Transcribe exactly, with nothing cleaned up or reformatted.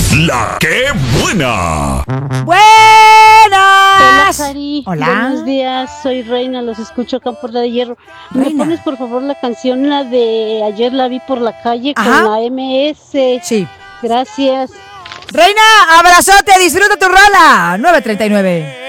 La que buena. Hola, Buenas. Cari. Hola. Buenos días, soy Reina, los escucho acá por la de Hierro. ¿Me Reina. pones por favor la canción, la de Ayer la vi por la calle Ajá. con la M S? Sí. Gracias. Reina, abrazote, disfruta tu rola. nueve treinta y nueve.